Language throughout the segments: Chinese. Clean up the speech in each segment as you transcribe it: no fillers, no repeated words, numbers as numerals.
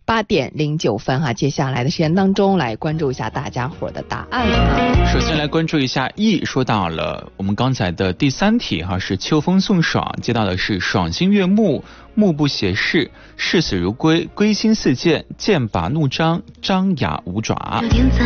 8点09分哈。接下来的时间当中，来关注一下大家伙的答案啊。 首先来关注一下E，说到了我们刚才的第3题哈，是秋风送爽，接到的是爽心悦目，目不斜视，视死如归，归心似箭，剑拔弩张，张牙舞爪。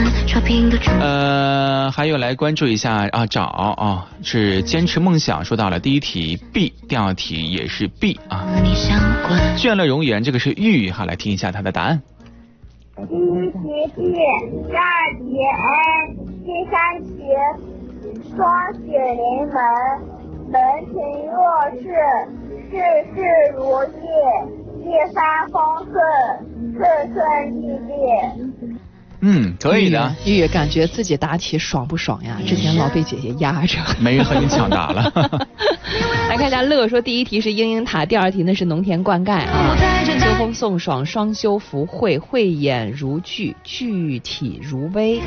还有来关注一下啊，找啊是坚持梦想，说到了第1题 B， 第2题也是 B 啊。倦乐容颜，这个是玉哈，来听一下他的答案。 第1题 B， 第2题 A， 第3题霜雪临门，门庭若市，事事如意，一帆风顺，顺顺利利。 可以的。 玉感觉自己答题爽不爽呀？之前老被姐姐压着， 没人和你抢答了。 来看一下乐说，第1题是鹰鹰塔，第2题呢是农田灌溉啊。秋风送爽，双修福慧，慧眼如炬，具体如微。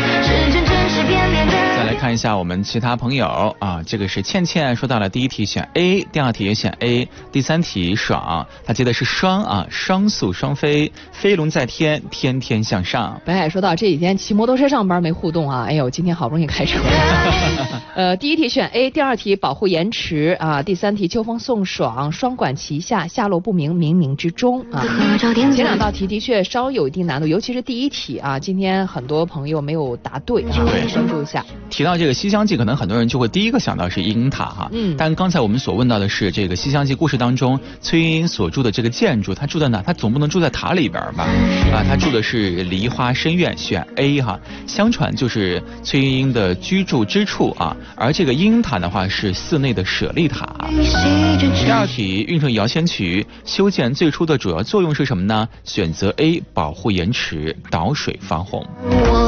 再来看一下我们其他朋友啊，这个是倩倩说到了第1题选 A， 第2题也选 A， 第3题爽，他接的是双啊，双宿双飞，飞龙在天，天天向上。 北海说到这几天骑摩托车上班没互动啊，哎呦，今天好不容易开车。第1题选 A， 第2题保护延迟啊，第3题秋风送爽，双管齐下，下落不明，冥冥之中啊。前2道题的确稍有一定难度，尤其是第1题啊，今天很多朋友没有答对啊，关注一下。 提到这个《西厢记》，可能很多人就会第一个想到是鹰鹰塔哈，但刚才我们所问到的是这个《西厢记》故事当中崔莺莺所住的这个建筑，她住在哪？她总不能住在塔里边吧？啊，她住的是梨花深院，选 A 哈。相传就是崔莺莺的居住之处啊，而这个鹰鹰塔的话是寺内的舍利塔。第2题运城摇仙曲修建最初的主要作用是什么呢？选择 A， 保护延迟，导水防洪。